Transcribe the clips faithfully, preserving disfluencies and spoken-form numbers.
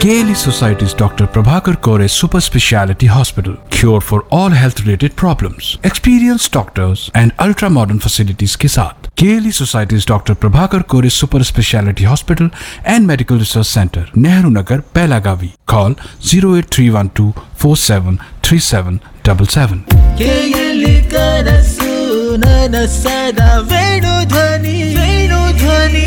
K L E Society's Doctor Prabhakar Kore Super Speciality Hospital. Cure for all health related problems. Experienced doctors and ultra modern facilities के साथ K L E Society's Doctor Prabhakar Kore Super Speciality Hospital and Medical Research Center, Nehru Nagar, Pelagavi. Call zero eight three one two four seven three seven seven seven. K L E ಕನಸು ನನಸದ ವೇಣು ಧ್ವನಿ ವೇಣು ಧ್ವನಿ.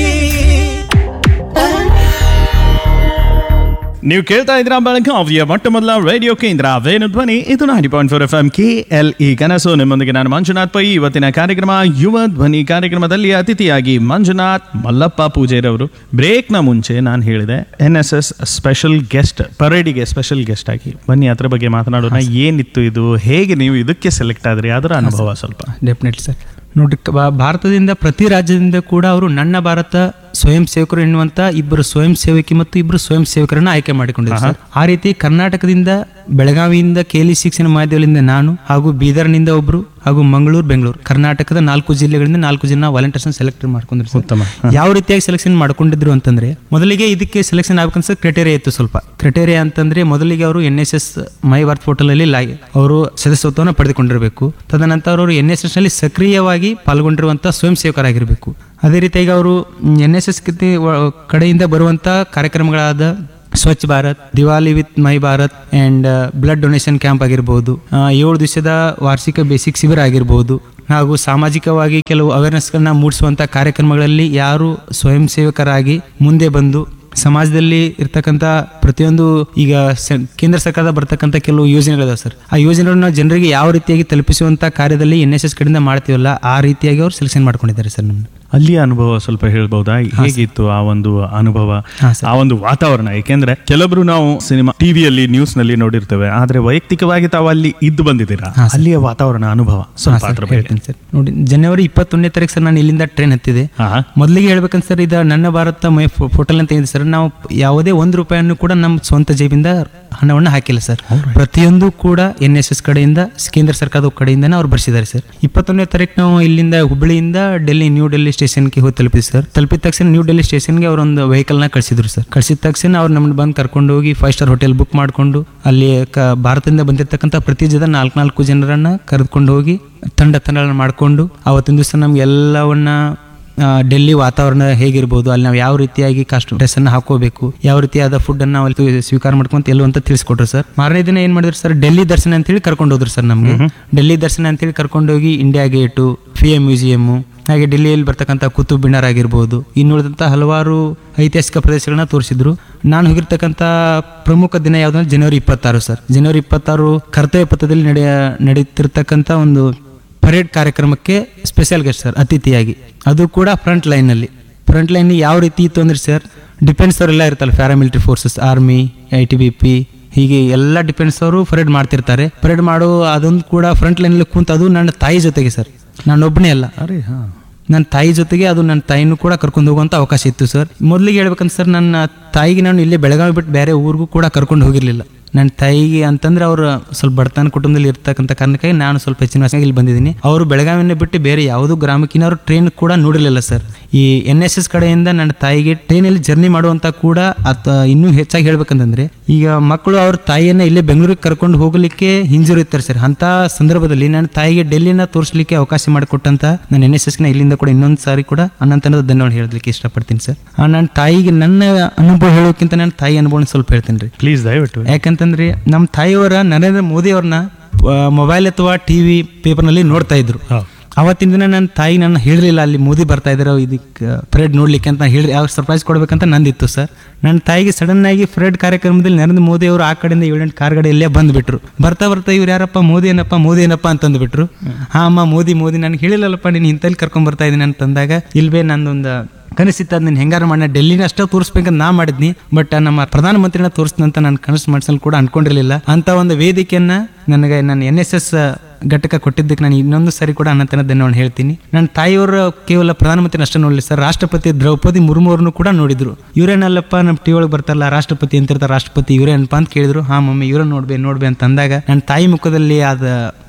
ನೀವು ಕೇಳ್ತಾ ಇದ್ರ ಬೆಳಗಾವಿಯ ಮೊಟ್ಟ ಮೊದಲ radio ಕೇಂದ್ರ ವೇಣು ಧ್ವನಿ. ಇದು ninety point four F M K L E ಕನಸು. ನಿಮ್ಮೊಂದಿಗೆ ನಾನು ಮಂಜುನಾಥ್ ಪೈ. ಇವತ್ತಿನ ಕಾರ್ಯಕ್ರಮ ಯುವ ಧ್ವನಿ ಕಾರ್ಯಕ್ರಮದಲ್ಲಿ ಅತಿಥಿಯಾಗಿ ಮಂಜುನಾಥ್ ಮಲ್ಲಪ್ಪ ಪೂಜೇರವರು. ಬ್ರೇಕ್ನ ಮುಂಚೆ ನಾನು ಹೇಳಿದೆ N S S special guest, ಪರೇಡಿಗೆ special guest ಆಗಿ ಬನ್ನಿ, ಅದ್ರ ಬಗ್ಗೆ ಮಾತನಾಡೋಣ. ಏನಿತ್ತು ಇದು, ಹೇಗೆ ನೀವು ಇದಕ್ಕೆ ಸೆಲೆಕ್ಟ್ ಆದ್ರಿ, ಅದರ ಅನುಭವ ಸ್ವಲ್ಪ. Definitely sir. ನೋಡಿ, ಭಾರತದಿಂದ ಪ್ರತಿ ರಾಜ್ಯದಿಂದ ಕೂಡ ಅವರು ನನ್ನ ಭಾರತ ಸ್ವಯಂ ಸೇವಕರು ಎನ್ನುವಂತ ಇಬ್ಬರು ಸ್ವಯಂ ಸೇವಕಿ ಮತ್ತು ಇಬ್ಬರು ಸ್ವಯಂ ಸೇವಕರನ್ನ ಆಯ್ಕೆ ಮಾಡಿಕೊಂಡಿದ್ದಾರೆ ಸರ್. ಆ ರೀತಿ ಕರ್ನಾಟಕದಿಂದ ಬೆಳಗಾವಿಯಿಂದ ಕೆ ಎಲ್ ಇ ಶಿಕ್ಷಣ ಮಹಾವಿದ್ಯಾಲಯದಿಂದ ನಾನು ಹಾಗೂ ಬೀದರ್ನಿಂದ ಒಬ್ರು ಹಾಗೂ ಮಂಗಳೂರು ಬೆಂಗಳೂರು ಕರ್ನಾಟಕದ ನಾಲ್ಕು ಜಿಲ್ಲೆಗಳಿಂದ ನಾಲ್ಕು ಜನ ವಾಲಂಟಿಯರ್ಸ್ ಸೆಲೆಕ್ಟ್ ಮಾಡ್ಕೊಂಡಿದ್ರು. ಉತ್ತಮ. ಯಾವ ರೀತಿಯಾಗಿ ಸೆಲೆಕ್ಷನ್ ಮಾಡ್ಕೊಂಡಿದ್ರು ಅಂತಂದ್ರೆ, ಮೊದಲಿಗೆ ಇದಕ್ಕೆ ಸೆಲೆಕ್ಷನ್ ಆಗ್ಬೇಕಂತ ಕ್ರೈಟೇರಿಯಾ ಇತ್ತು. ಸ್ವಲ್ಪ ಕ್ರೈಟೇರಿಯಾ ಅಂತಂದ್ರೆ, ಮೊದಲಿಗೆ ಅವರು ಎನ್ ಎಸ್ ಎಸ್ ಮೈ ಭಾರತ್ ಪೋರ್ಟಲ್ ಅಲ್ಲಿ ಅವರು ಸದಸ್ಯತ್ವವನ್ನು ಪಡೆದುಕೊಂಡಿರಬೇಕು. ತದನಂತರ ಅವರು ಎನ್ ಎಸ್ ಎಸ್ ನಲ್ಲಿ ಸಕ್ರಿಯವಾಗಿ ಪಾಲ್ಗೊಂಡಿರುವಂತಹ ಸ್ವಯಂ ಸೇವಕರಾಗಿರಬೇಕು. ಅದೇ ರೀತಿಯಾಗಿ ಅವರು ಎನ್ ಎಸ್ ಎಸ್ ಕಡೆಯಿಂದ ಬರುವಂತ ಕಾರ್ಯಕ್ರಮಗಳಾದ Swachh Bharat, Diwali with my Bharat and blood donation camp ಆಗಿರ್ಬೋದು, ಏಳು ದಿವಸದ ವಾರ್ಷಿಕ ಬೇಸಿಕ್ ಶಿಬಿರ ಆಗಿರ್ಬೋದು, ಹಾಗೂ ಸಾಮಾಜಿಕವಾಗಿ ಕೆಲವು ಅವೇರ್ನೆಸ್ಗಳನ್ನ ಮೂಡಿಸುವಂತ ಕಾರ್ಯಕ್ರಮಗಳಲ್ಲಿ ಯಾರು ಸ್ವಯಂ ಸೇವಕರಾಗಿ ಮುಂದೆ ಬಂದು ಸಮಾಜದಲ್ಲಿ ಇರ್ತಕ್ಕಂಥ ಪ್ರತಿಯೊಂದು, ಈಗ ಕೇಂದ್ರ ಸರ್ಕಾರದ ಬರ್ತಕ್ಕಂಥ ಕೆಲವು ಯೋಜನೆಗಳಿದಾವೆ ಸರ್, ಆ ಯೋಜನೆಗಳನ್ನ ಜನರಿಗೆ ಯಾವ ರೀತಿಯಾಗಿ ತಲುಪಿಸುವಂತ ಕಾರ್ಯದಲ್ಲಿ ಎನ್ ಎಸ್ ಎಸ್ ಕಡೆಯಿಂದ ಮಾಡ್ತೀವಲ್ಲ, ಆ ರೀತಿಯಾಗಿ ಅವರು ಸೆಲೆಕ್ಷನ್ ಮಾಡ್ಕೊಂಡಿದ್ದಾರೆ ಸರ್. ನಮ್ಗೆ ಅಲ್ಲಿಯ ಅನುಭವ ಸ್ವಲ್ಪ ಹೇಳ್ಬಹುದಾ? ಹೇಗಿತ್ತು ಆ ಒಂದು ಅನುಭವ, ಆ ಒಂದು ವಾತಾವರಣ? ಯಾಕೆಂದ್ರೆ ಕೆಲವರು ನಾವು ಸಿನಿಮಾ, ಟಿವಿಯಲ್ಲಿ, ನ್ಯೂಸ್ ನಲ್ಲಿ ನೋಡಿರ್ತೇವೆ, ಆದ್ರೆ ವೈಯಕ್ತಿಕವಾಗಿ ತಾವು ಅಲ್ಲಿ ಇದ್ದು ಬಂದಿದ್ದೀರಾ, ಅಲ್ಲಿಯ ವಾತಾವರಣ ಅನುಭವ ಸ್ವಲ್ಪ ಹೇಳ್ತೀನಿ ಸರ್. ನೋಡಿ, ಜನವರಿ ಇಪ್ಪತ್ತೊಂದನೇ ತಾರೀಕು ಸರ್ ನಾನು ಇಲ್ಲಿಂದ ಟ್ರೈನ್ ಹತ್ತಿದೆ. ಮೊದಲಿಗೆ ಹೇಳ್ಬೇಕಂತ ಸರ್, ಇದು ನನ್ನ ಭಾರತ ಮೈ ಪೋರ್ಟಲ್ ಅಂತ ಇದೆ ಸರ್. ನಾವು ಯಾವುದೇ ಒಂದು ರೂಪಾಯಿಯನ್ನು ಕೂಡ ನಮ್ಮ ಸ್ವಂತ ಜೇಬಿಂದ ಹಣವನ್ನು ಹಾಕಿಲ್ಲ ಸರ್. ಪ್ರತಿಯೊಂದು ಕೂಡ ಎನ್ ಎಸ್ ಎಸ್ ಕಡೆಯಿಂದ, ಕೇಂದ್ರ ಸರ್ಕಾರದ ಕಡೆಯಿಂದನೇ ಅವ್ರು ಬರ್ಸಿದ್ದಾರೆ ಸರ್. ಇಪ್ಪತ್ತೊಂದನೇ ತಾರೀಕು ನಾವು ಇಲ್ಲಿಂದ ಹುಬ್ಬಳ್ಳಿಯಿಂದ ಡೆಲ್ಲಿ, ನ್ಯೂ ಡೆಲ್ಲಿ ಸ್ಟೇಷನ್ಗೆ ಹೋಗಿ ತಲುಪಿದ್ವಿ ಸರ್. ತಲುಪಿದ ತಕ್ಷಣ ನ್ಯೂ ಡೆಲ್ಲಿ ಸ್ಟೇಷನ್ಗೆ ಅವ್ರ ಒಂದು ವೆಹಿಕಲ್ ನ ಕಳಿಸಿದ್ರು ಸರ್. ಕಳಿಸಿದ ತಕ್ಷಣ ಅವ್ರು ನಮ್ಮನ್ನು ಬಂದು ಕರ್ಕೊಂಡು ಹೋಗಿ ಫೈವ್ ಸ್ಟಾರ್ ಹೋಟೆಲ್ ಬುಕ್ ಮಾಡಿಕೊಂಡು ಅಲ್ಲಿ ಭಾರತದಿಂದ ಬಂದಿರತಕ್ಕಂಥ ಪ್ರತಿ ಜನ ನಾಲ್ಕು ನಾಲ್ಕು ಜನರನ್ನ ಕರೆದುಕೊಂಡು ಹೋಗಿ ತಂಡ ತಂಡ ಮಾಡಿಕೊಂಡು ಅವತ್ತಿನ ದಿವಸ ನಮ್ಗೆ ಎಲ್ಲವನ್ನ ಡೆಲ್ಲಿ ವಾತಾವರಣ ಹೇಗಿರ್ಬೋದು, ಅಲ್ಲಿ ನಾವು ಯಾವ ರೀತಿಯಾಗಿ ಕಾಸ್ಟ್ಯೂಮ್ ಡ್ರೆಸ್ ಅನ್ನ ಹಾಕೋಬೇಕು, ಯಾವ ರೀತಿಯಾದ ಫುಡ್ ಅನ್ನ ಅಲ್ಲಿ ಸ್ವೀಕಾರ ಮಾಡ್ಕೊಂತ ಎಲ್ಲೋ ಅಂತ ತಿಳಿಸ್ಕೊಟ್ರು ಸರ್. ಮಾರನೇ ದಿನ ಏನ್ ಮಾಡಿದ್ರು ಸರ್, ಡೆಲ್ಲಿ ದರ್ಶನ ಅಂತೇಳಿ ಕರ್ಕೊಂಡು ಹೋದ್ರು ಸರ್. ನಮ್ಗೆ ಡೆಲ್ಲಿ ದರ್ಶನ ಅಂತೇಳಿ ಕರ್ಕೊಂಡು ಹೋಗಿ ಇಂಡಿಯಾ ಗೇಟು, ಫಿ ಎಂ ಮ್ಯೂಸಿಯಂ, ಹಾಗೆ ಡೆಲ್ಲಿಯಲ್ಲಿ ಬರ್ತಕ್ಕಂಥ ಕುತುಬ್ ಮಿನಾರ್ ಆಗಿರ್ಬೋದು, ಇನ್ನುಳಿದಂಥ ಹಲವಾರು ಐತಿಹಾಸಿಕ ಪ್ರದೇಶಗಳನ್ನ ತೋರಿಸಿದ್ರು. ನಾನು ಹೋಗಿರ್ತಕ್ಕಂಥ ಪ್ರಮುಖ ದಿನ ಯಾವ್ದಂದ್ರೆ ಜನವರಿ ಇಪ್ಪತ್ತಾರು ಸರ್. ಜನವರಿ ಇಪ್ಪತ್ತಾರು ಕರ್ತವ್ಯ ಪಥದಲ್ಲಿ ನಡೆಯ ನಡೀತಿರ್ತಕ್ಕಂಥ ಒಂದು ಪರೇಡ್ ಕಾರ್ಯಕ್ರಮಕ್ಕೆ ಸ್ಪೆಷಲ್ ಗೆಸ್ಟ್ ಸರ್, ಅತಿಥಿಯಾಗಿ. ಅದು ಕೂಡ ಫ್ರಂಟ್ ಲೈನ್ ಅಲ್ಲಿ. ಫ್ರಂಟ್ ಲೈನ್ ಯಾವ ರೀತಿ ಇತ್ತು ಅಂದ್ರೆ ಸರ್, ಡಿಫೆನ್ಸ್ ಅವರೆಲ್ಲ ಇರ್ತಾರೆ, paramilitary forces, army, I T B P, ಹೀಗೆ ಎಲ್ಲ ಡಿಫೆನ್ಸ್ ಅವರು ಪರೇಡ್ ಮಾಡ್ತಿರ್ತಾರೆ. ಪರೇಡ್ ಮಾಡೋ ಅದೊಂದು ಕೂಡ ಫ್ರಂಟ್ ಲೈನ್ ಅಲ್ಲಿ ಕುಂತ, ಅದು ನನ್ನ ತಾಯಿ ಜೊತೆಗೆ ಸರ್, ನಾನೊಬ್ಬನೇ ಅಲ್ಲ, ಅರೆ ಹಾ ನನ್ನ ತಾಯಿ ಜೊತೆಗೆ, ಅದು ನನ್ನ ತಾಯಿನೂ ಕೂಡ ಕರ್ಕೊಂಡು ಹೋಗುವಂತ ಅವಕಾಶ ಇತ್ತು ಸರ್. ಮೊದಲಿಗೆ ಹೇಳ್ಬೇಕಂತ ಸರ್, ನನ್ನ ತಾಯಿಗೆ ನಾನು ಇಲ್ಲೇ ಬೆಳಗಾವಿ ಬಿಟ್ಟು ಬೇರೆ ಊರಿಗೂ ಕೂಡ ಕರ್ಕೊಂಡು ಹೋಗಿರ್ಲಿಲ್ಲ. ನನ್ನ ತಾಯಿಗೆ ಅಂತಂದ್ರೆ ಅವರು ಸ್ವಲ್ಪ ಬಡತನ ಕುಟುಂಬದಲ್ಲಿ ಇರ್ತಕ್ಕಂಥ ಕಾರಣಕ್ಕಾಗಿ ನಾನು ಸ್ವಲ್ಪ ಹೆಚ್ಚಿನ ವರ್ಷ ಇಲ್ಲಿ ಬಂದಿದ್ದೀನಿ. ಅವರು ಬೆಳಗಾವಿನ ಬಿಟ್ಟು ಬೇರೆ ಯಾವುದೂ ಗ್ರಾಮಕ್ಕಿನ ಅವರು ಟ್ರೈನ್ ಕೂಡ ನೋಡಿರಲಿಲ್ಲ ಸರ್. ಈ ಎನ್ ಎಸ್ ಎಸ್ ಕಡೆಯಿಂದ ನನ್ನ ತಾಯಿಗೆ ಟ್ರೈನಲ್ಲಿ ಜರ್ನಿ ಮಾಡುವಂತ ಕೂಡ ಅಥ ಇನ್ನೂ ಹೆಚ್ಚಾಗಿ ಹೇಳ್ಬೇಕಂತಂದ್ರೆ, ಈಗ ಮಕ್ಕಳು ಅವ್ರ ತಾಯಿಯನ್ನ ಇಲ್ಲೇ ಬೆಂಗಳೂರಿಗೆ ಕರ್ಕೊಂಡು ಹೋಗಲಿಕ್ಕೆ ಹಿಂಜರಿತಾರೆ ಸರ್. ಅಂತ ಸಂದರ್ಭದಲ್ಲಿ ನನ್ನ ತಾಯಿಗೆ ಡೆಲ್ಲಿನ ತೋರಿಸಲಿಕ್ಕೆ ಅವಕಾಶ ಮಾಡಿಕೊಟ್ಟಂತ ನಾನು ಎನ್ ಎಸ್ ಎಸ್ ನ ಇಲ್ಲಿಂದ ಕೂಡ ಇನ್ನೊಂದು ಸಾರಿ ಕೂಡ ಅನಂತನದ ಧನ್ಯವಾದ ಹೇಳಲಿಕ್ಕೆ ಇಷ್ಟಪಡ್ತೀನಿ ಸರ್. ನನ್ನ ತಾಯಿಗೆ ನನ್ನ ಅನುಭವ ಹೇಳೋಕ್ಕಿಂತ ನನ್ನ ತಾಯಿ ಅನುಭವ ಸ್ವಲ್ಪ ಹೇಳ್ತೀನಿ ರೀ ಪ್ಲೀಸ್, ದಯವಿಟ್ಟು. ಯಾಕಂತಂದ್ರೆ ನಮ್ಮ ತಾಯಿಯವರ ನರೇಂದ್ರ ಮೋದಿ ಅವ್ರನ್ನ ಮೊಬೈಲ್ ಅಥವಾ ಟಿವಿ ಪೇಪರ್ನಲ್ಲಿ ನೋಡ್ತಾ ಇದ್ರು. ಅವತ್ತಿನ ದಿನ ನನ್ನ ತಾಯಿ ನನ್ನ ಹೇಳಿರಲಿಲ್ಲ ಅಲ್ಲಿ ಮೋದಿ ಬರ್ತಾ ಇದ್ದಾರೆ ಇದಕ್ಕೆ ಪರೇಡ್ ನೋಡ್ಲಿಕ್ಕೆ ಅಂತ ಹೇಳಿ, ಅವ್ರು ಸರ್ಪ್ರೈಸ್ ಕೊಡ್ಬೇಕಂತ ನಂದಿತ್ತು ಸರ್. ನನ್ನ ತಾಯಿಗೆ ಸಡನ್ ಆಗಿ ಪರೇಡ್ ಕಾರ್ಯಕ್ರಮದಲ್ಲಿ ನರೇಂದ್ರ ಮೋದಿ ಅವರು ಆ ಕಡೆಯಿಂದ ಏಳೆಂಟು ಕಾರ್ ಗಾಡಿಯಲ್ಲೇ ಬಂದ್ಬಿಟ್ರು. ಬರ್ತಾ ಬರ್ತಾ ಇವ್ರು ಯಾರಪ್ಪ, ಮೋದಿ ಏನಪ್ಪ ಮೋದಿ ಏನಪ್ಪ ಅಂತಂದ್ಬಿಟ್ರು. ಹಾ ಅಮ್ಮ ಮೋದಿ ಮೋದಿ ನನಗೆ ಹೇಳಿಲ್ಲಪ್ಪ, ನೀನು ಇಂತಲ್ಲಿ ಕರ್ಕೊಂಡ್ ಬರ್ತಾ ಇದ್ದೀನಿ ಅಂತಂದಾಗ, ಇಲ್ವೇ ನಂದೊಂದು ಕನಸಿತ್ತು, ಅದು ನೀನು ಹೆಂಗಾರು ಮಾಡಿ ಡೆಲ್ಲಿನ ಅಷ್ಟೇ ತೋರಿಸ್ಬೇಕಂತ ನಾ ಮಾಡಿದ್ನಿ, ಬಟ್ ನಮ್ಮ ಪ್ರಧಾನಮಂತ್ರಿನ ತೋರಿಸ್ದಂತ ನಾನು ಕನಸು ಮಾಡಿಸಲು ಕೂಡ ಅನ್ಕೊಂಡಿರಲಿಲ್ಲ. ಅಂತ ಒಂದು ವೇದಿಕೆಯನ್ನ ನನಗೆ ನನ್ನ ಎನ್ ಎಸ್ ಎಸ್ ಘಟಕ ಕೊಟ್ಟಿದ್ದಕ್ಕೆ ನಾನು ಇನ್ನೊಂದು ಸರಿ ಕೂಡ ಅನಂತನ ಧನ್ಯವಾದ ಹೇಳ್ತೀನಿ. ನನ್ನ ತಾಯಿಯವರು ಕೇವಲ ಪ್ರಧಾನಮಂತ್ರಿ ಅಷ್ಟೇ ನೋಡಲಿ ಸರ್, ರಾಷ್ಟ್ರಪತಿ ದ್ರೌಪದಿ ಮುರ್ಮು ಅವ್ರನ್ನು ಕೂಡ ನೋಡಿದ್ರು. ಇವರೇನಲ್ಲಪ್ಪ ನಮ್ಮ ಟಿ ಒಳಗೆ ಬರ್ತಾರಲ್ಲ ರಾಷ್ಟ್ರಪತಿ ಅಂತಿರ್ತಾರೆ, ರಾಷ್ಟ್ರಪತಿ ಇವರೇನಪ್ಪ ಅಂತ ಕೇಳಿದ್ರು. ಹಾ ಮಮ್ಮಿ ಇವ್ರನ್ನ ನೋಡ್ಬೇ ನೋಡ್ಬೇ ಅಂತ ಅಂದಾಗ ನನ್ನ ತಾಯಿ ಮುಖದಲ್ಲಿ ಆದ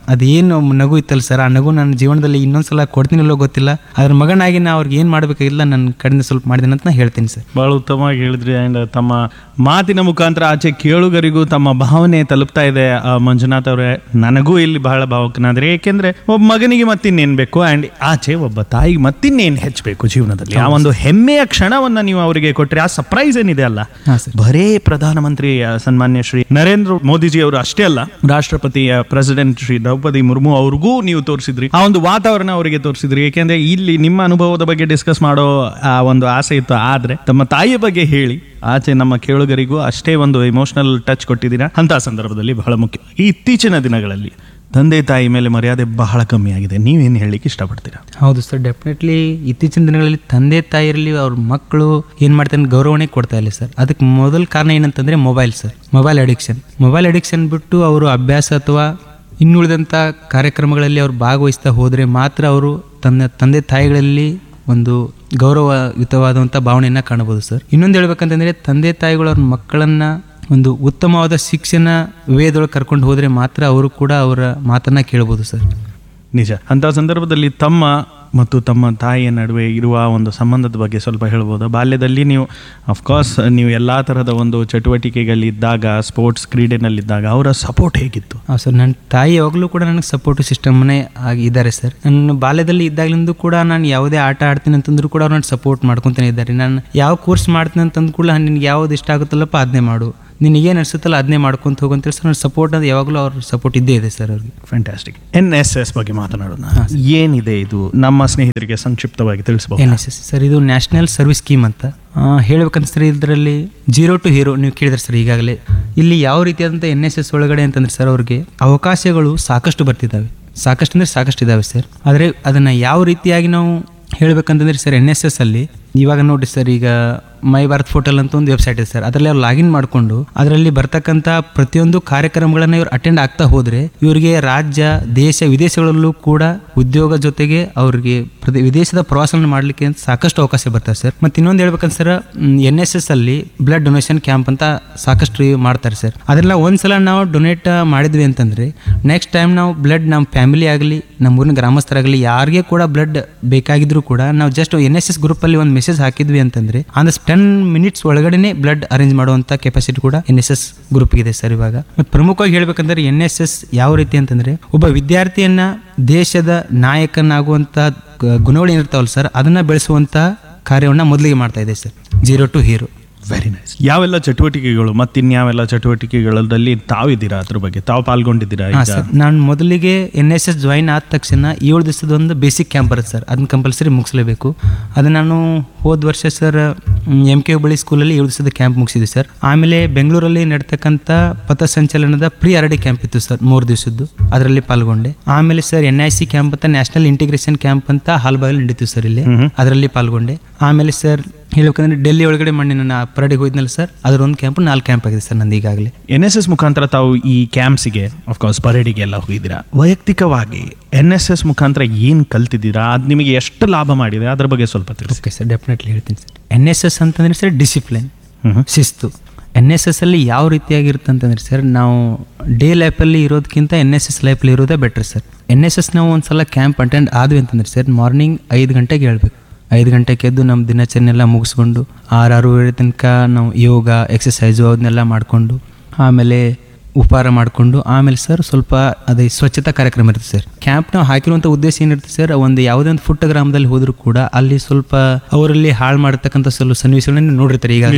ಅದೇನು ನಗು ಇತ್ತಲ್ಲ ಸರ್, ಆ ನಗು ನನ್ನ ಜೀವನದಲ್ಲಿ ಇನ್ನೊಂದ್ಸಲ ಕೊಡ್ತೀನಿಲ್ಲೋ ಗೊತ್ತಿಲ್ಲ. ಅದ್ರ ಮಗನಾಗಿ ನಾ ಅವ್ರಿಗೆ ಏನು ಮಾಡಬೇಕಾಗಿಲ್ಲ ನನ್ನ ಕಡೆಯಿಂದ ಸ್ವಲ್ಪ ಮಾಡಿದ್ದೀನಿ ಅಂತ ನಾ ಹೇಳ್ತೀನಿ ಸರ್. ಬಹಳ ಉತ್ತಮವಾಗಿ ಹೇಳಿದ್ರಿ. ಆ್ಯಂಡ್ ತಮ್ಮ ಮಾತಿನ ಮುಖಾಂತರ ಆಚೆ ಕೇಳುಗರಿಗೂ ತಮ್ಮ ಭಾವನೆ ತಲುಪ್ತಾ ಇದೆ. ಮಂಜುನಾಥ್ ಅವರೇ, ನನಗೂ ಇಲ್ಲಿ ಬಹಳ ಭಾವಕನಾದ್ರೆ, ಏಕೆಂದ್ರೆ ಒಬ್ಬ ಮಗನಿಗೆ ಮತ್ತಿನ್ನೇನು ಬೇಕು ಆ್ಯಂಡ್ ಆಚೆ ಒಬ್ಬ ತಾಯಿಗೆ ಮತ್ತಿನ್ನೇನು ಹೆಚ್ಚಬೇಕು ಜೀವನದಲ್ಲಿ, ಆ ಒಂದು ಹೆಮ್ಮೆಯ ಕ್ಷಣವನ್ನ ನೀವು ಅವರಿಗೆ ಕೊಟ್ಟರೆ ಆ ಸರ್ಪ್ರೈಸ್ ಏನಿದೆ ಅಲ್ಲ, ಬರೇ ಪ್ರಧಾನಮಂತ್ರಿ ಸನ್ಮಾನ್ಯ ಶ್ರೀ ನರೇಂದ್ರ ಮೋದಿಜಿ ಅವರು ಅಷ್ಟೇ ಅಲ್ಲ, ರಾಷ್ಟ್ರಪತಿಯ ಪ್ರೆಸಿಡೆಂಟ್ ಶ್ರೀ ದ್ರೌಪದಿ ಮುರ್ಮು ಅವ್ರಿಗೂ ನೀವು ತೋರಿಸಿದ್ರಿ, ಆ ಒಂದು ವಾತಾವರಣ ಅವರಿಗೆ ತೋರಿಸಿದ್ರಿ. ಏಕೆಂದ್ರೆ ಇಲ್ಲಿ ನಿಮ್ಮ ಅನುಭವದ ಬಗ್ಗೆ ಡಿಸ್ಕಸ್ ಮಾಡೋ ಆ ಒಂದು ಆಸೆ ಇತ್ತು, ಆದ್ರೆ ತಮ್ಮ ತಾಯಿಯ ಬಗ್ಗೆ ಹೇಳಿ ಆಚೆ ನಮ್ಮ ಕೇಳುಗರಿಗೂ ಅಷ್ಟೇ ಒಂದು ಎಮೋಷನಲ್ ಟಚ್ ಕೊಟ್ಟಿದ್ದೀರಾ. ಅಂತ ಸಂದರ್ಭದಲ್ಲಿ ಬಹಳ ಮುಖ್ಯ, ಈ ಇತ್ತೀಚಿನ ದಿನಗಳಲ್ಲಿ ತಂದೆ ತಾಯಿ ಮೇಲೆ ಮರ್ಯಾದೆ ಬಹಳ ಕಮ್ಮಿ ಆಗಿದೆ, ನೀವೇನು ಹೇಳಲಿಕ್ಕೆ ಇಷ್ಟಪಡ್ತೀರಾ? ಹೌದು ಸರ್, ಡೆಫಿನೆಟ್ಲಿ ಇತ್ತೀಚಿನ ದಿನಗಳಲ್ಲಿ ತಂದೆ ತಾಯಿರಲ್ಲಿ ಅವ್ರ ಮಕ್ಕಳು ಏನು ಮಾಡ್ತಾರೆ ಗೌರವನೇ ಕೊಡ್ತಾ ಇಲ್ಲ ಸರ್. ಅದಕ್ಕೆ ಮೊದಲ ಕಾರಣ ಏನಂತಂದರೆ mobile sir, mobile addiction. Mobile addiction ಬಿಟ್ಟು ಅವರು ಅಭ್ಯಾಸ ಅಥವಾ ಇನ್ನುಳಿದಂಥ ಕಾರ್ಯಕ್ರಮಗಳಲ್ಲಿ ಅವ್ರು ಭಾಗವಹಿಸ್ತಾ ಹೋದರೆ ಮಾತ್ರ ಅವರು ತನ್ನ ತಂದೆ ತಾಯಿಗಳಲ್ಲಿ ಒಂದು ಗೌರವಯುತವಾದಂಥ ಭಾವನೆಯನ್ನು ಕಾಣಬಹುದು ಸರ್. ಇನ್ನೊಂದು ಹೇಳ್ಬೇಕಂತಂದರೆ ತಂದೆ ತಾಯಿಗಳು ಅವ್ರ ಮಕ್ಕಳನ್ನು ಒಂದು ಉತ್ತಮವಾದ ಶಿಕ್ಷಣ ವೇದೊಳಗೆ ಕರ್ಕೊಂಡು ಹೋದರೆ ಮಾತ್ರ ಅವರು ಕೂಡ ಅವರ ಮಾತನ್ನು ಕೇಳ್ಬೋದು ಸರ್. ನಿಜ. ಅಂಥ ಸಂದರ್ಭದಲ್ಲಿ ತಮ್ಮ ಮತ್ತು ತಮ್ಮ ತಾಯಿಯ ನಡುವೆ ಇರುವ ಒಂದು ಸಂಬಂಧದ ಬಗ್ಗೆ ಸ್ವಲ್ಪ ಹೇಳ್ಬೋದು. ಬಾಲ್ಯದಲ್ಲಿ ನೀವು ಅಫ್ಕೋರ್ಸ್ ನೀವು ಎಲ್ಲ ಥರದ ಒಂದು ಚಟುವಟಿಕೆಗಳಿದ್ದಾಗ, ಸ್ಪೋರ್ಟ್ಸ್ ಕ್ರೀಡೆನಲ್ಲಿದ್ದಾಗ ಅವರ ಸಪೋರ್ಟ್ ಹೇಗಿತ್ತು? ಹಾಂ ಸರ್, ನನ್ನ ತಾಯಿ ಯಾವಾಗಲೂ ಕೂಡ ನನಗೆ ಸಪೋರ್ಟ್ ಸಿಸ್ಟಮ್ನೇ ಆಗಿ ಇದ್ದಾರೆ ಸರ್. ನನ್ನ ಬಾಲ್ಯದಲ್ಲಿ ಇದ್ದಾಗಲಿಂದ ಕೂಡ ನಾನು ಯಾವುದೇ ಆಟ ಆಡ್ತೀನಿ ಅಂತಂದ್ರೂ ಕೂಡ ಅವ್ರು ನನ್ನ ಸಪೋರ್ಟ್ ಮಾಡ್ಕೊತಾನೆ ಇದ್ದಾರೆ. ನಾನು ಯಾವ ಕೋರ್ಸ್ ಮಾಡ್ತೀನಿ ಅಂತಂದು ಕೂಡ ನಿನ್ಗೆ ಯಾವ್ದು ಇಷ್ಟ ಆಗುತ್ತಲ್ಲಪ್ಪ ಅದನ್ನೇ ಮಾಡು, ನಿನಗೇನು ಅನಿಸುತ್ತಲ್ಲ ಅದನ್ನೇ ಮಾಡ್ಕೊಂತ ಹೋಗಂತೇಳಿ ಸರ್, ನನ್ನ ಸಪೋರ್ಟ್ ಅದು ಯಾವಾಗಲೂ ಅವ್ರ ಸಪೋರ್ಟ್ ಇದ್ದೇ ಇದೆ ಸರ್ ಅವ್ರಿಗೆ. ಫ್ಯಾಂಟಾಸ್ಟಿಕ್. ಎನ್ ಎಸ್ ಎಸ್ ಬಗ್ಗೆ ಮಾತನಾಡೋಣ. ಏನಿದೆ ಇದು, ನಮ್ಮ ಸ್ನೇಹಿತರಿಗೆ ಸಂಕ್ಷಿಪ್ತವಾಗಿ ತಿಳಿಸಬಹುದು? ಎನ್ ಎಸ್ ಎಸ್ ಸರ್, ಇದು ನ್ಯಾಷನಲ್ ಸರ್ವಿಸ್ ಸ್ಕೀಮ್ ಅಂತ ಹೇಳ್ಬೇಕಂತ ಸರ್. ಇದರಲ್ಲಿ ಜೀರೋ ಟು ಹೀರೋ ನೀವು ಕೇಳಿದ್ರೆ ಸರ್ ಈಗಾಗಲೇ, ಇಲ್ಲಿ ಯಾವ ರೀತಿಯಾದಂಥ ಎನ್ ಎಸ್ ಎಸ್ ಒಳಗಡೆ ಅಂತಂದ್ರೆ ಸರ್ ಅವ್ರಿಗೆ ಅವಕಾಶಗಳು ಸಾಕಷ್ಟು ಬರ್ತಿದ್ದಾವೆ, ಸಾಕಷ್ಟು ಅಂದರೆ ಸಾಕಷ್ಟು ಇದ್ದಾವೆ ಸರ್. ಆದರೆ ಅದನ್ನು ಯಾವ ರೀತಿಯಾಗಿ ನಾವು ಹೇಳ್ಬೇಕಂತಂದ್ರೆ ಸರ್, ಎನ್ ಎಸ್ ಎಸ್ ಅಲ್ಲಿ ಇವಾಗ ನೋಡಿ ಸರ್, ಈಗ ಮೈ ಭಾರತ್ ಪೋರ್ಟಲ್ ಅಂತ ಒಂದು ವೆಬ್ಸೈಟ್ ಇದೆ ಸರ್, ಅದರಲ್ಲಿ ಅವ್ರು ಲಾಗಿನ್ ಮಾಡಿಕೊಂಡು ಅದರಲ್ಲಿ ಬರ್ತಕ್ಕಂಥ ಪ್ರತಿಯೊಂದು ಕಾರ್ಯಕ್ರಮಗಳನ್ನು ಇವ್ರು ಅಟೆಂಡ್ ಆಗ್ತಾ ಹೋದರೆ ಇವರಿಗೆ ರಾಜ್ಯ ದೇಶ ವಿದೇಶಗಳಲ್ಲೂ ಕೂಡ ಉದ್ಯೋಗ ಜೊತೆಗೆ ಅವ್ರಿಗೆ ಪ್ರತಿ ವಿದೇಶದ ಪ್ರವಾಸವನ್ನು ಮಾಡಲಿಕ್ಕೆ ಸಾಕಷ್ಟು ಅವಕಾಶ ಬರ್ತಾರೆ ಸರ್. ಮತ್ತು ಇನ್ನೊಂದು ಹೇಳ್ಬೇಕಂತ ಸರ್, ಎನ್ ಎಸ್ ಎಸ್ ಅಲ್ಲಿ ಬ್ಲಡ್ ಡೊನೇಷನ್ ಕ್ಯಾಂಪ್ ಅಂತ ಸಾಕಷ್ಟು ಮಾಡ್ತಾರೆ ಸರ್. ಅದೆಲ್ಲ ಒಂದ್ಸಲ ನಾವು ಡೊನೇಟ್ ಮಾಡಿದ್ವಿ ಅಂತಂದ್ರೆ ನೆಕ್ಸ್ಟ್ ಟೈಮ್ ನಾವು ಬ್ಲಡ್ ನಮ್ಮ ಫ್ಯಾಮಿಲಿ ಆಗಲಿ ನಮ್ಮ ಊರಿನ ಗ್ರಾಮಸ್ಥರಾಗಲಿ ಯಾರಿಗೆ ಕೂಡ ಬ್ಲಡ್ ಬೇಕಾಗಿದ್ರು ಕೂಡ ನಾವು just N S S group ಅಲ್ಲಿ ಒಂದು ಮೆಸೇಜ್ ಹಾಕಿದ್ವಿ ಅಂತಂದ್ರೆ ಆನ್ ಟೆನ್ ಮಿನಿಟ್ಸ್ ಒಳಗಡೆನೆ ಬ್ಲಡ್ ಅರೇಂಜ್ ಮಾಡುವಂತ ಕೆಪಾಸಿಟಿ ಕೂಡ ಎನ್ ಎಸ್ ಎಸ್ ಗ್ರೂಪ್ ಇದೆ ಸರ್ ಇವಾಗ. ಮತ್ತು ಪ್ರಮುಖವಾಗಿ ಹೇಳ್ಬೇಕಂದ್ರೆ ಎನ್ ಎಸ್ ಎಸ್ ಯಾವ ರೀತಿ ಅಂತಂದ್ರೆ ಒಬ್ಬ ವಿದ್ಯಾರ್ಥಿಯನ್ನ ದೇಶದ ನಾಯಕನಾಗುವಂತ ಗುಣಗಳು ಏನಿರ್ತಾವಲ್ಲ ಸರ್, ಅದನ್ನ ಬೆಳೆಸುವಂತ ಕಾರ್ಯವನ್ನ ಮೊದಲಿಗೆ ಮಾಡ್ತಾ ಇದೆ sir, zero to hero. Very nice. ಯಾವೆಲ್ಲ ಚಟುವಟಿಕೆಗಳು ಮತ್ತಿನ್ಯಾವೆಲ್ಲ ಚಟುವಟಿಕೆಗಳಲ್ಲಿ ತಾವಿದ್ದೀರಾ, ಅದ್ರ ಬಗ್ಗೆ ತಾವು ಪಾಲ್ಗೊಂಡಿದ್ದೀರಾ? ನಾನು ಮೊದಲಿಗೆ ಎನ್ ಎಸ್ ಎಸ್ ಜಾಯಿನ್ ಆದ ತಕ್ಷಣ ಏಳು ದಿವಸದ ಒಂದು ಬೇಸಿಕ್ ಕ್ಯಾಂಪ್ ಬರುತ್ತೆ ಸರ್, ಅದನ್ನ ಕಂಪಲ್ಸರಿ ಮುಗಿಸ್ಲೇಬೇಕು. ಅದು ನಾನು ಹೋದ ವರ್ಷ ಸರ್ ಎಂ ಕೆ ಬಳಿ ಸ್ಕೂಲಲ್ಲಿ ಏಳು ದಿವಸದ ಕ್ಯಾಂಪ್ ಮುಗಿಸಿದ್ವಿ ಸರ್. ಆಮೇಲೆ ಬೆಂಗಳೂರಲ್ಲಿ ನಡ್ತಕ್ಕಂಥ ಪಥಸಂಚಲನದ ಪ್ರೀ ಆರ್ ಡಿ ಕ್ಯಾಂಪ್ ಇತ್ತು ಸರ್, ಮೂರು ದಿವಸದ್ದು, ಅದರಲ್ಲಿ ಪಾಲ್ಗೊಂಡೆ. ಆಮೇಲೆ sir N I C camp ಅಂತ ನ್ಯಾಷನಲ್ ಇಂಟಿಗ್ರೇಷನ್ ಕ್ಯಾಂಪ್ ಅಂತ ಹಾಲ್ಬಾಗಲ್ಲಿ ನಡೀತು ಸರ್, ಇಲ್ಲಿ ಅದರಲ್ಲಿ ಪಾಲ್ಗೊಂಡೆ. ಆಮೇಲೆ ಸರ್ ಹೇಳ್ಬೇಕಂದ್ರೆ ಡೆಲ್ಲಿ ಒಳಗಡೆ ಮಣ್ಣಿ ನನ್ನ ಪರೇಡಿಗೆ ಹೋಯ್ನಲ್ಲ ಸರ್, ಅದ್ರ ಒಂದು ಕ್ಯಾಂಪ್ ನಾಲ್ಕು ಕ್ಯಾಂಪ್ ಆಗಿದೆ ಸರ್ ನಂದು ಈಗಾಗಲೇ. ಎನ್ ಎಸ್ ಎಸ್ ಮುಖಾಂತರ ತಾವು ಈ ಕ್ಯಾಂಪ್ಸಿಗೆ ಅಫ್ಕೋರ್ಸ್ ಪರೇಡಿಗೆ ಎಲ್ಲ ಹೋಗಿದ್ದೀರಾ, ವೈಯಕ್ತಿಕವಾಗಿ ಎನ್ ಎಸ್ ಎಸ್ ಮುಖಾಂತರ ಏನು ಕಲ್ತಿದ್ದೀರಾ, ಅದು ನಿಮಗೆ ಎಷ್ಟು ಲಾಭ ಮಾಡಿದೆ ಅದ್ರ ಬಗ್ಗೆ ಸ್ವಲ್ಪ ತಿಳಿಸಿ. ಓಕೆ ಸರ್, ಡೆಫಿನೆಟ್ಲಿ ಹೇಳ್ತೀನಿ ಸರ್. ಎನ್ ಎಸ್ ಎಸ್ ಅಂತಂದ್ರೆ ಸರ್ ಡಿಸಿಪ್ಲಿನ್, ಶಿಸ್ತು. ಎನ್ ಎಸ್ ಎಸ್ ಅಲ್ಲಿ ಯಾವ ರೀತಿಯಾಗಿರುತ್ತೆ ಅಂತಂದ್ರೆ ಸರ್, ನಾವು ಡೇ ಲೈಫಲ್ಲಿ ಇರೋದಕ್ಕಿಂತ ಎನ್ ಎಸ್ ಎಸ್ ಲೈಫಲ್ಲಿ ಇರೋದೇ better sir. N S S ನಾವು ಒಂದ್ಸಲ ಕ್ಯಾಂಪ್ ಅಟೆಂಡ್ ಆದ್ವಿ ಅಂತಂದ್ರೆ ಸರ್, ಮಾರ್ನಿಂಗ್ ಐದು ಗಂಟೆಗೆ ಹೇಳ್ಬೇಕು, ಐದು ಗಂಟೆಗೆ ಎದ್ದು ನಮ್ಮ ದಿನಚರಣೆಲ್ಲ ಮುಗಿಸ್ಕೊಂಡು ಆರು ಆರೂವರೆ ತನಕ ನಾವು ಯೋಗ ಎಕ್ಸಸೈಸು ಅದನ್ನೆಲ್ಲ ಮಾಡಿಕೊಂಡು ಆಮೇಲೆ ಉಪಹಾರ ಮಾಡಿಕೊಂಡು ಆಮೇಲೆ ಸರ್ ಸ್ವಲ್ಪ ಅದೇ ಸ್ವಚ್ಛತಾ ಕಾರ್ಯಕ್ರಮ ಇರುತ್ತೆ ಸರ್. ಕ್ಯಾಂಪ್ ನಾವು ಹಾಕಿರುವಂಥ ಉದ್ದೇಶ ಏನಿರುತ್ತೆ ಸರ್, ಒಂದು ಯಾವುದೇ ಒಂದು ಪುಟ್ಟ ಗ್ರಾಮದಲ್ಲಿ ಹೋದರೂ ಕೂಡ ಅಲ್ಲಿ ಸ್ವಲ್ಪ ಅವರಲ್ಲಿ ಹಾಳು ಮಾಡತಕ್ಕಂಥ ಸ್ವಲ್ಪ ಸನ್ನಿವೇಶಗಳನ್ನ ನೋಡಿರ್ತಾರೆ. ಈಗ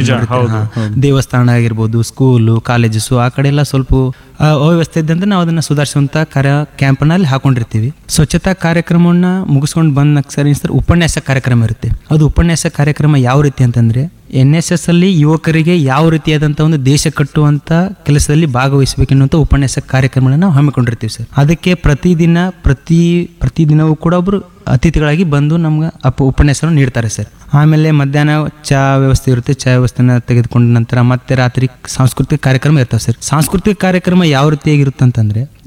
ದೇವಸ್ಥಾನ ಆಗಿರ್ಬೋದು, ಸ್ಕೂಲು, ಕಾಲೇಜಸ್ಸು, ಆ ಕಡೆ ಎಲ್ಲ ಸ್ವಲ್ಪ ಅವ್ಯವಸ್ಥೆ ಇದ್ದಂತೆ ನಾವು ಅದನ್ನು ಸುಧಾರಿಸುವಂಥ ಕಾರ್ಯ ಕ್ಯಾಂಪನ್ನ ಅಲ್ಲಿ ಹಾಕೊಂಡಿರ್ತೀವಿ. ಸ್ವಚ್ಛತಾ ಕಾರ್ಯಕ್ರಮವನ್ನ ಮುಗಿಸ್ಕೊಂಡು ಬಂದ ಸರ್ ಸರ್ ಉಪನ್ಯಾಸ ಕಾರ್ಯಕ್ರಮ ಇರುತ್ತೆ. ಅದು ಉಪನ್ಯಾಸ ಕಾರ್ಯಕ್ರಮ ಯಾವ ರೀತಿ ಅಂತಂದ್ರೆ, ಎನ್ ಎಸ್ ಎಸ್ ಅಲ್ಲಿ ಯುವಕರಿಗೆ ಯಾವ ರೀತಿಯಾದಂಥ ಒಂದು ದೇಶ ಕಟ್ಟುವಂಥ ಕೆಲಸದಲ್ಲಿ ಭಾಗವಹಿಸಬೇಕೆನ್ನುವಂಥ ಉಪನ್ಯಾಸ ಕಾರ್ಯಕ್ರಮಗಳನ್ನ ನಾವು ಹಮ್ಮಿಕೊಂಡಿರ್ತೀವಿ ಸರ್. ಅದಕ್ಕೆ ಪ್ರತಿದಿನ ಪ್ರತಿ ಪ್ರತಿದಿನವೂ ಕೂಡ ಒಬ್ಬರು ಅತಿಥಿಗಳಾಗಿ ಬಂದು ನಮ್ಗೆ ಅಪ್ಪ ಉಪನ್ಯಾಸವನ್ನು ನೀಡ್ತಾರೆ ಸರ್. ಆಮೇಲೆ ಮಧ್ಯಾಹ್ನ ಚಾ ವ್ಯವಸ್ಥೆ ಇರುತ್ತೆ, ಚಾ ವ್ಯವಸ್ಥೆನ ತೆಗೆದುಕೊಂಡ ನಂತರ ಮತ್ತೆ ರಾತ್ರಿ ಸಾಂಸ್ಕೃತಿಕ ಕಾರ್ಯಕ್ರಮ ಇರ್ತಾವೆ ಸರ್. ಸಾಂಸ್ಕೃತಿಕ ಕಾರ್ಯಕ್ರಮ ಯಾವ ರೀತಿಯಾಗಿರುತ್ತೆ ಅಂತಂದ್ರೆ,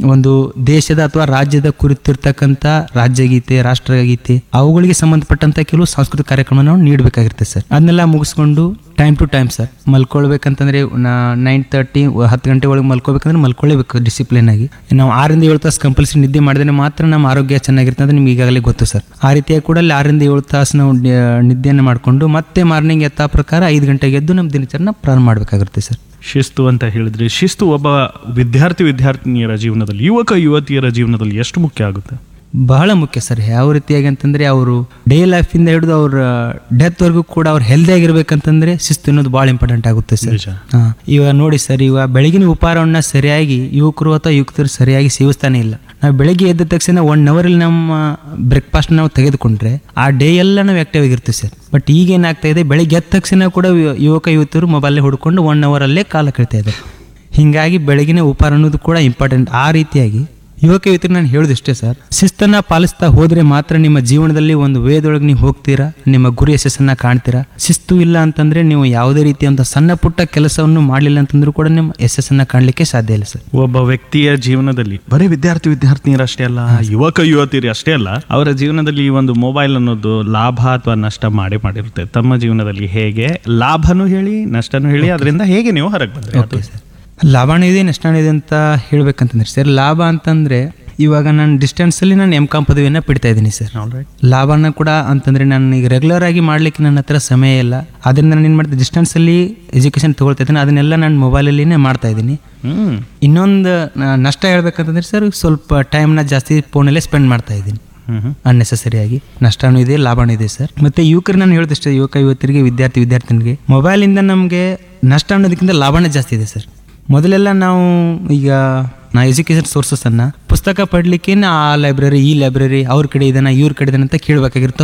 ಒಂದು ದೇಶದ ಅಥವಾ ರಾಜ್ಯದ ಕುರಿತಿರ್ತಕ್ಕಂಥ ರಾಜ್ಯಗೀತೆ, ರಾಷ್ಟ್ರಗೀತೆ ಅವುಗಳಿಗೆ ಸಂಬಂಧಪಟ್ಟಂತ ಕೆಲವು ಸಾಂಸ್ಕೃತಿಕ ಕಾರ್ಯಕ್ರಮ ನಾವು ನೀಡಬೇಕಾಗಿರುತ್ತೆ ಸರ್. ಅದನ್ನೆಲ್ಲ ಮುಗಿಸ್ಕೊಂಡು time to time sir ಮಲ್ಕೊಳ್ಬೇಕಂತಂದ್ರೆ nine thirty ಹತ್ತು ಗಂಟೆ ಒಳಗೆ ಮಲ್ಕೋಬೇಕಂದ್ರೆ ಮಲ್ಕೊಳ್ಳೇಬೇಕು ಡಿಸಿಪ್ಲಿನ್ ಆಗಿ. ನಾವು ಆರಿಂದ ಏಳು ತಾಸು ಕಂಪಲ್ಸರಿ ನಿದ್ದೆ ಮಾಡಿದ್ರೆ ಮಾತ್ರ ನಮ್ಮ ಆರೋಗ್ಯ ಚೆನ್ನಾಗಿರುತ್ತೆ ಅಂತ ನಿಮ್ಗೆ ಈಗಾಗಲೇ ಗೊತ್ತು ಸರ್. ಆ ರೀತಿಯಾಗಿ ಕೂಡ ಅಲ್ಲಿ ಆರಿಂದ ಏಳು ತಾಸು ನಾವು ನಿದ್ದೆಯನ್ನು ಮಾಡಿಕೊಂಡು ಮತ್ತೆ ಮಾರ್ನಿಂಗ್ ಎತ್ತ ಪ್ರಕಾರ ಐದು ಗಂಟೆಗೆ ಎದ್ದು ನಮ್ಮ ದಿನಚರಣ ಪ್ರಾರಂಭ ಮಾಡಬೇಕಾಗಿರುತ್ತೆ ಸರ್. ಶಿಸ್ತು ಅಂತ ಹೇಳಿದ್ರೆ, ಶಿಸ್ತು ಒಬ್ಬ ವಿದ್ಯಾರ್ಥಿ ವಿದ್ಯಾರ್ಥಿನಿಯರ ಜೀವನದಲ್ಲಿ, ಯುವಕ ಯುವತಿಯರ ಜೀವನದಲ್ಲಿ ಎಷ್ಟು ಮುಖ್ಯ ಆಗುತ್ತೆ? ಬಹಳ ಮುಖ್ಯ ಸರ್. ಯಾವ ರೀತಿಯಾಗಿ ಅಂತಂದ್ರೆ ಅವರು ಡೇ ಲೈಫಿಂದ ಹಿಡಿದು ಅವ್ರ ಡೆತ್ ವರ್ಗೂ ಕೂಡ ಅವ್ರು ಹೆಲ್ದಿ ಆಗಿರ್ಬೇಕಂತಂದ್ರೆ ಶಿಸ್ತು ಅನ್ನೋದು ಬಹಳ ಇಂಪಾರ್ಟೆಂಟ್ ಆಗುತ್ತೆ ಸರ್. ಹಾ, ಇವಾಗ ನೋಡಿ ಸರ್, ಇವಾಗ ಬೆಳಗಿನ ಉಪಹಾರವನ್ನ ಸರಿಯಾಗಿ ಯುವಕರು ಅಥವಾ ಯುವಕರು ಸರಿಯಾಗಿ ಸೇವಿಸ್ತಾನೆ ಇಲ್ಲ. ನಾವು ಬೆಳಗ್ಗೆ ಎದ್ದ ತಕ್ಷಣ ಒನ್ ಅವರ್ ಅಲ್ಲಿ ನಮ್ಮ ಬ್ರೇಕ್ಫಾಸ್ಟ್ ನಾವು ತೆಗೆದುಕೊಂಡ್ರೆ ಆ ಡೇ ಎಲ್ಲ ನಾವು ಆಕ್ಟಿವ್ ಆಗಿರ್ತೀವಿ ಸರ್. ಬಟ್ ಈಗ ಏನಾಗ್ತಾ ಇದೆ, ಬೆಳಗ್ಗೆ ಎದ್ದ ತಕ್ಷಣ ಕೂಡ ಯುವಕ ಯುವತಿಯರು ಮೊಬೈಲ್ ಹುಡ್ಕೊಂಡು ಒನ್ ಅವರ್ ಅಲ್ಲೇ ಕಾಲ ಕಳಿತಾ ಇದ್ದಾರೆ. ಹಿಂಗಾಗಿ ಬೆಳಗಿನ ಉಪಹಾರ ಅನ್ನೋದು ಕೂಡ ಇಂಪಾರ್ಟೆಂಟ್. ಆ ರೀತಿಯಾಗಿ ಯುವಕ ಯುವತಿಗೆ ನಾನು ಹೇಳೋದಿಷ್ಟೇ ಸರ್, ಶಿಸ್ತನ್ನ ಪಾಲಿಸ್ತಾ ಹೋದ್ರೆ ಮಾತ್ರ ನಿಮ್ಮ ಜೀವನದಲ್ಲಿ ಒಂದು ವೇದೊಳಗೆ ನೀವು ಹೋಗ್ತೀರಾ, ನಿಮ್ಮ ಗುರಿ ಯಶಸ್ಸನ್ನ ಕಾಣ್ತೀರಾ. ಶಿಸ್ತು ಇಲ್ಲ ಅಂತಂದ್ರೆ ನೀವು ಯಾವುದೇ ರೀತಿಯಂತ ಸಣ್ಣ ಪುಟ್ಟ ಕೆಲಸವನ್ನು ಮಾಡಲಿಲ್ಲ ಅಂತಂದ್ರೂ ಕೂಡ ನಿಮ್ಮ ಯಶಸ್ಸನ್ನ ಕಾಣಲಿಕ್ಕೆ ಸಾಧ್ಯ ಇಲ್ಲ ಸರ್. ಒಬ್ಬ ವ್ಯಕ್ತಿಯ ಜೀವನದಲ್ಲಿ ಬರೀ ವಿದ್ಯಾರ್ಥಿ ವಿದ್ಯಾರ್ಥಿನಿಯರು ಅಷ್ಟೇ ಅಲ್ಲ, ಯುವಕ ಯುವತಿಯರು ಅಷ್ಟೇ ಅಲ್ಲ, ಅವರ ಜೀವನದಲ್ಲಿ ಈ ಒಂದು ಮೊಬೈಲ್ ಅನ್ನೋದು ಲಾಭ ಅಥವಾ ನಷ್ಟ ಮಾಡೇ ಮಾಡಿರುತ್ತೆ. ತಮ್ಮ ಜೀವನದಲ್ಲಿ ಹೇಗೆ ಲಾಭನೂ ಹೇಳಿ ನಷ್ಟನೂ ಹೇಳಿ, ಅದರಿಂದ ಹೇಗೆ ನೀವು ಹೊರಗೆ ಬಂದ್ರಿ? ಲಾಭನೂ ಇದೆ ನಷ್ಟನೂ ಇದೆ ಅಂತ ಹೇಳ್ಬೇಕಂತಂದ್ರೆ ಸರ್, ಲಾಭ ಅಂತಂದ್ರೆ ಇವಾಗ ನಾನು ಡಿಸ್ಟೆನ್ಸ್ ಅಲ್ಲಿ ನಾನು ಎಂ ಕಾಮ್ ಪದವಿಯನ್ನ ಪಡಿತಾ ಇದ್ದೀನಿ ಸರ್. ಲಾಭನ ಕೂಡ ಅಂತಂದ್ರೆ ನಾನು ಈಗ ರೆಗ್ಯುಲರ್ ಆಗಿ ಮಾಡ್ಲಿಕ್ಕೆ ನನ್ನ ಹತ್ರ ಸಮಯ ಇಲ್ಲ. ಅದರಿಂದ ನಾನು ಏನ್ ಮಾಡ್ತೀನಿ, ಡಿಸ್ಟೆನ್ಸ್ ಅಲ್ಲಿ ಎಜುಕೇಶನ್ ತಗೊಳ್ತಾ ಇದ್ದೀನಿ. ಅದನ್ನೆಲ್ಲ ನಾನು ಮೊಬೈಲ್ ಅಲ್ಲಿನೇ ಮಾಡ್ತಾ ಇದ್ದೀನಿ. ಇನ್ನೊಂದು ನಷ್ಟ ಹೇಳ್ಬೇಕಂತಂದ್ರೆ ಸರ್, ಸ್ವಲ್ಪ ಟೈಮ್ನ ಜಾಸ್ತಿ ಫೋನಲ್ಲೇ ಸ್ಪೆಂಡ್ ಮಾಡ್ತಾ ಇದ್ದೀನಿ ಅನ್ನೆಸೆಸರಿಯಾಗಿ. ನಷ್ಟನೂ ಇದೆ ಲಾಭನೂ ಇದೆ ಸರ್. ಮತ್ತೆ ಯುವಕರು ನಾನು ಹೇಳಿದಷ್ಟೇ, ಯುವಕ ಯುವತಿಯರಿಗೆ ವಿದ್ಯಾರ್ಥಿ ವಿದ್ಯಾರ್ಥಿನಿಗೆ ಮೊಬೈಲ್ ಇಂದ ನಮಗೆ ನಷ್ಟ ಅನ್ನೋದಕ್ಕಿಂತ ಲಾಭನೇ ಜಾಸ್ತಿ ಇದೆ ಸರ್. ಮೊದಲೆಲ್ಲ ನಾವು ಈಗ ನಾ ಎಜುಕೇಶನ್ ಸೋರ್ಸಸ್ ಅನ್ನ ಪುಸ್ತಕ ಪಡ್ಲಿಕ್ಕೆ ಆ ಲೈಬ್ರರಿ ಈ ಲೈಬ್ರರಿ ಅವ್ರ ಕಡೆ ಇದನ್ನ ಇವ್ರ ಕಡೆ ಇದನ್ನ ಅಂತ ಕೇಳಬೇಕಾಗಿರುತ್ತೆ.